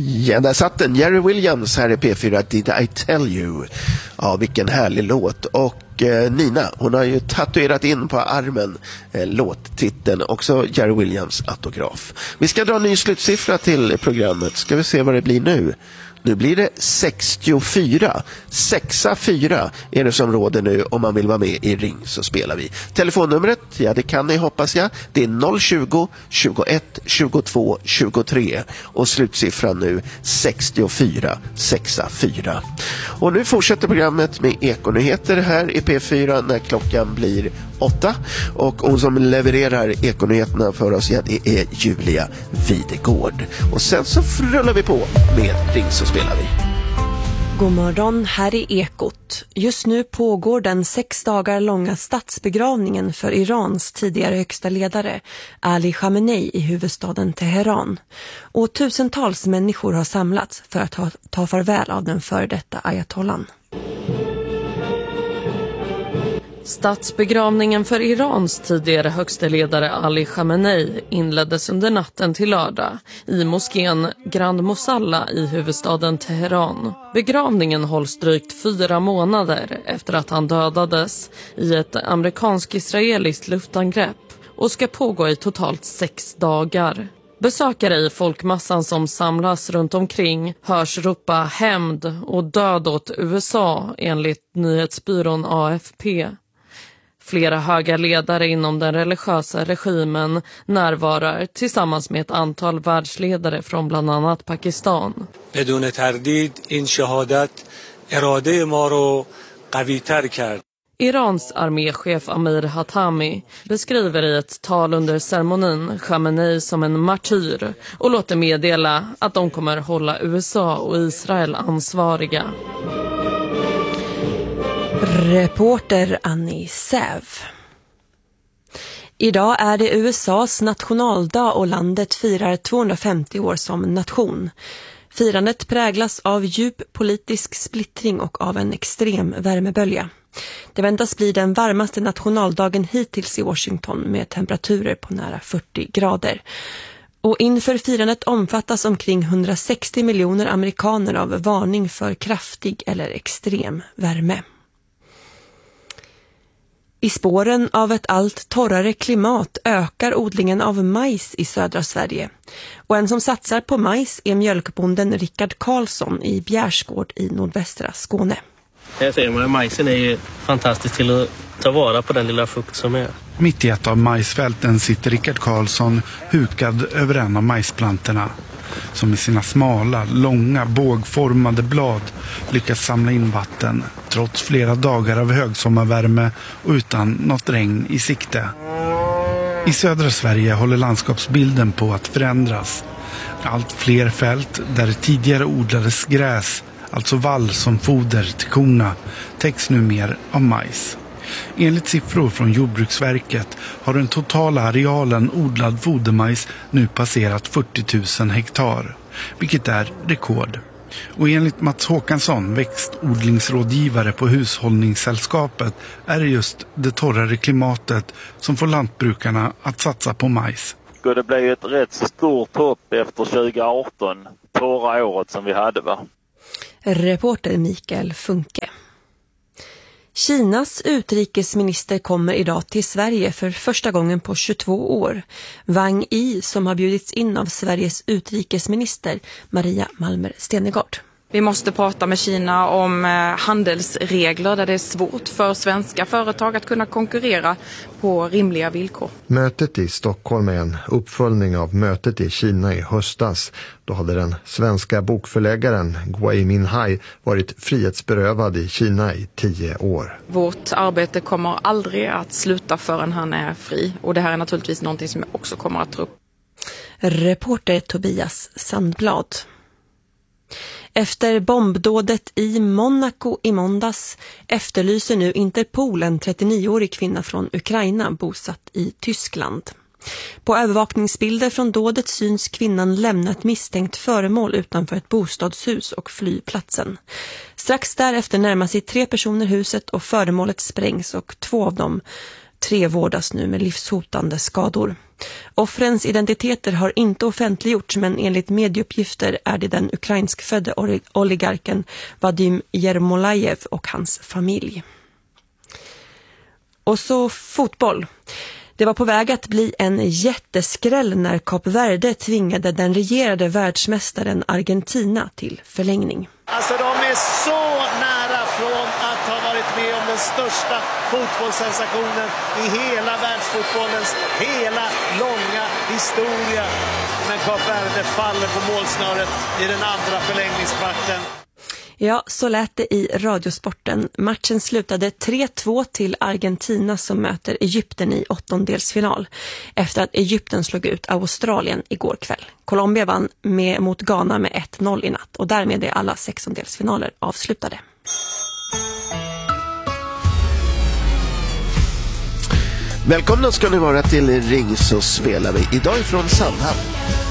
Ja, där satt den. Jerry Williams här i P4, Did I Tell You? Ja, vilken härlig låt. Och Nina, hon har ju tatuerat in på armen låttiteln, också Jerry Williams autograf. Vi ska dra en ny slutsiffra till programmet. Ska vi se vad det blir nu. Nu blir det 64. 6-4 är det som råder nu om man vill vara med i Ring så spelar vi. Telefonnumret, ja det kan ni hoppas jag. Det är 020 21 22 23 och slutsiffran nu 64 6-4. Och nu fortsätter programmet med Ekonyheter här i P4 när klockan blir 8. Och hon som levererar Ekonyheterna för oss, ja, det är Julia Videgård. Och sen så rullar vi på med Ring så spelar vi. God morgon, här är Ekot. Just nu pågår den 6 dagar långa statsbegravningen för Irans tidigare högsta ledare Ali Khamenei i huvudstaden Teheran. Och tusentals människor har samlats för att ta farväl av den före detta ayatollan. Statsbegravningen för Irans tidigare högste ledare Ali Khamenei inleddes under natten till lördag i moskén Grand Mosalla i huvudstaden Teheran. Begravningen hålls drygt 4 månader efter att han dödades i ett amerikansk-israeliskt luftangrepp och ska pågå i totalt 6 dagar. Besökare i folkmassan som samlas runt omkring hörs ropa hämnd och död åt USA enligt nyhetsbyrån AFP. Flera höga ledare inom den religiösa regimen närvarar tillsammans med ett antal världsledare från bland annat Pakistan. بدون تردید این شهادت اراده ما رو قوی‌تر کرد. Irans arméchef Amir Hatami beskriver i ett tal under ceremonin Khamenei som en martyr och låter meddela att de kommer hålla USA och Israel ansvariga. Reporter Annie Säv. Idag är det USAs nationaldag och landet firar 250 år som nation. Firandet präglas av djup politisk splittring och av en extrem värmebölja. Det väntas bli den varmaste nationaldagen hittills i Washington med temperaturer på nära 40 grader. Och inför firandet omfattas omkring 160 miljoner amerikaner av varning för kraftig eller extrem värme. I spåren av ett allt torrare klimat ökar odlingen av majs i södra Sverige. Och en som satsar på majs är mjölkbonden Rickard Karlsson i Bjärsgård i nordvästra Skåne. Här ser man att majsen är ju fantastisk till att ta vara på den lilla fukt som är. Mitt i ett av majsfälten sitter Rickard Karlsson hukad över en av majsplantorna. Som med sina smala, långa, bågformade blad lyckas samla in vatten trots flera dagar av högsommarvärme och utan något regn i sikte. I södra Sverige håller landskapsbilden på att förändras. Allt fler fält där det tidigare odlades gräs, alltså vall som foder till korna, täcks nu mer av majs. Enligt siffror från Jordbruksverket har den totala arealen odlad fodermajs nu passerat 40 000 hektar, vilket är rekord. Och enligt Mats Håkansson, växtodlingsrådgivare på Hushållningssällskapet, är det just det torrare klimatet som får lantbrukarna att satsa på majs. Det blev ett rätt stort hopp efter 2018, torra året som vi hade, va? Reporter Mikael Funke. Kinas utrikesminister kommer idag till Sverige för första gången på 22 år. Wang Yi, som har bjudits in av Sveriges utrikesminister Maria Malmer Stenegård. Vi måste prata med Kina om handelsregler där det är svårt för svenska företag att kunna konkurrera på rimliga villkor. Mötet i Stockholm är en uppföljning av mötet i Kina i höstas. Då hade den svenska bokförläggaren Gui Minhai varit frihetsberövad i Kina i 10 år. Vårt arbete kommer aldrig att sluta förrän han är fri. Och det här är naturligtvis någonting som jag också kommer att ta upp. Reporter Tobias Sandblad. Efter bombdådet i Monaco i måndags efterlyser nu Interpol en 39-årig kvinna från Ukraina bosatt i Tyskland. På övervakningsbilder från dådet syns kvinnan lämna ett misstänkt föremål utanför ett bostadshus och flygplatsen. Strax därefter närmar sig 3 personer huset och föremålet sprängs och 2 av dem 3 vårdas nu med livshotande skador. Offrens identiteter har inte offentliggjorts, men enligt medieuppgifter är det den ukrainskfödde oligarken Vadim Yermolayev och hans familj. Och så fotboll. Det var på väg att bli en jätteskräll när Kap Verde tvingade den regerade världsmästaren Argentina till förlängning. Alltså de är så nära från att ha varit med om den största fotbollssensationen i hela världsfotbollens hela långa historia. Men Kap Verde faller på målsnöret i den andra förlängningskvarten. Ja, så lät det i Radiosporten. Matchen slutade 3-2 till Argentina som möter Egypten i åttondelsfinal efter att Egypten slog ut Australien igår kväll. Colombia vann mot Ghana med 1-0 i natt och därmed är alla 16-delsfinaler avslutade. Välkomna ska ni vara till Ring så spelar vi idag från Sandhamn.